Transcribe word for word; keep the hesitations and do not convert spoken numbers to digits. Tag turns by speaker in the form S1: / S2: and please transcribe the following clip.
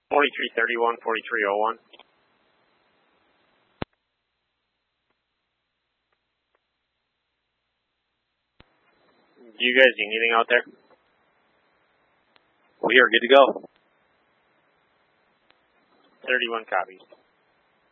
S1: forty-three thirty-one, forty-three oh one. Do you guys need anything out there?
S2: We are good to go.
S1: thirty-one copies.